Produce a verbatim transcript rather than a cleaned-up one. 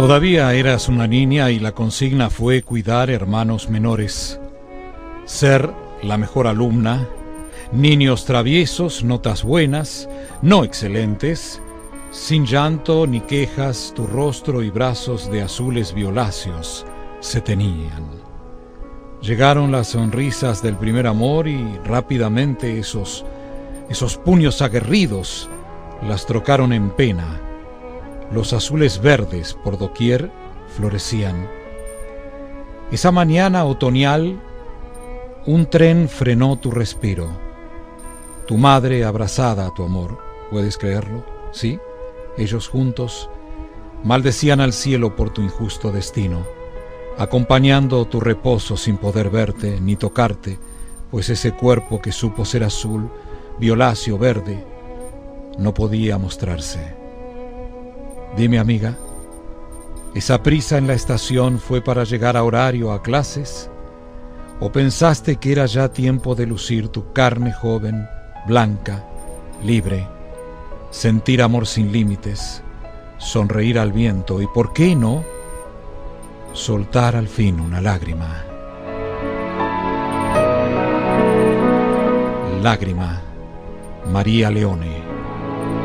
Todavía eras una niña y la consigna fue cuidar hermanos menores, ser la mejor alumna, niños traviesos, notas buenas, no excelentes, sin llanto ni quejas, tu rostro y brazos de azules violáceos se teñían. Llegaron las sonrisas del primer amor y rápidamente esos, esos puños aguerridos las trocaron en pena. Los azules verdes por doquier florecían. Esa mañana otoñal, un tren frenó tu respiro. Tu madre abrazada a tu amor, ¿puedes creerlo? ¿Sí? Ellos juntos maldecían al cielo por tu injusto destino, acompañando tu reposo sin poder verte ni tocarte, pues ese cuerpo que supo ser azul, violáceo, verde, no podía mostrarse. Dime, amiga, ¿esa prisa en la estación fue para llegar a horario a clases? ¿O pensaste que era ya tiempo de lucir tu carne joven, blanca, libre, sentir amor sin límites, sonreír al viento y, ¿por qué no?, soltar al fin una lágrima? Lágrima, María Leone.